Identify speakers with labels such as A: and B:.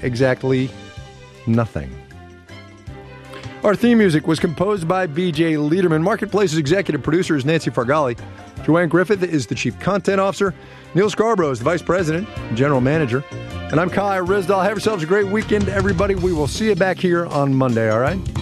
A: exactly nothing. Our theme music was composed by B.J. Liederman. Marketplace's executive producer is Nancy Fargali. Joanne Griffith is the chief content officer. Neil Scarborough is the vice president and general manager. And I'm Kai Ryssdal. Have yourselves a great weekend, everybody. We will see you back here on Monday, all right?